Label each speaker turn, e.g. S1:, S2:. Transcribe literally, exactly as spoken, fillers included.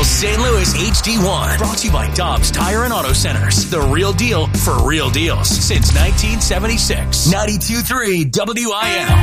S1: Eagles Saint Louis H D one. Brought to you by Dobbs Tire and Auto Centers. The real deal for real deals since nineteen seventy-six. ninety-two point three W I L.